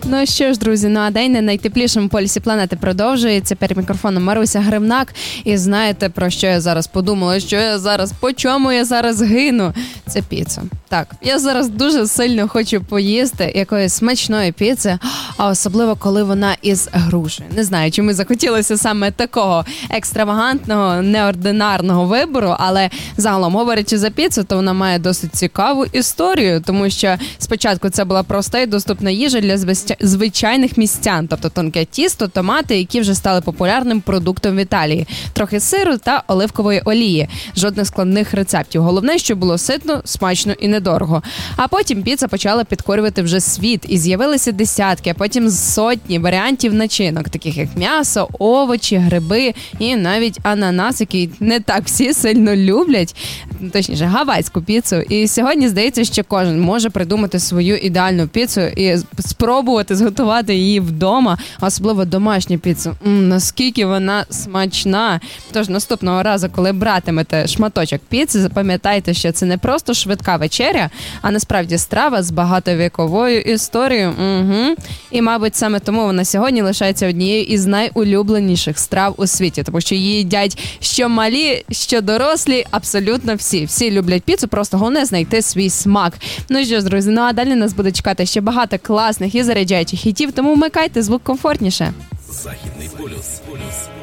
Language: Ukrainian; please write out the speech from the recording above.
Ну що ж, друзі, а день на найтеплішому полюсі планети продовжується. Перед мікрофоном Маруся Гривнак. І знаєте, про що я зараз подумала? По чому я зараз гину? Це піца. Так, я зараз дуже сильно хочу поїсти якоїсь смачної піци, а особливо, коли вона із груші. Не знаю, чому захотілося саме такого екстравагантного, неординарного вибору, але загалом, говорячи за піцу, то вона має досить цікаву історію, тому що спочатку це була проста і доступна їжа для звичайних містян, тобто тонке тісто, томати, які вже стали популярним продуктом в Італії. Трохи сиру та оливкової олії. Жодних складних рецептів. Головне, що було ситно, смачно і недорого. А потім піца почала підкорювати вже світ, і з'явилися десятки, а потім сотні варіантів начинок, таких як м'ясо, овочі, гриби і навіть ананас, який не так всі сильно люблять, точніше, гавайську піцу. І сьогодні здається, що кожен може придумати свою ідеальну піцу і спробувати зготувати її вдома, особливо домашню піцу. Наскільки вона смачна. Тож наступного разу, коли братимете шматочок піци, запам'ятайте, що це не просто швидка вечеря, а насправді страва з багатовіковою історією. І, мабуть, саме тому вона сьогодні лишається однією із найулюбленіших страв у світі, тому що її їдять що малі, що дорослі, абсолютно всі. Всі люблять піцу, просто головне знайти свій смак. Ну що ж, друзі, а далі нас буде чекати ще багато класних і заряджаючих хітів, тому вмикайте звук комфортніше. Західний полюс.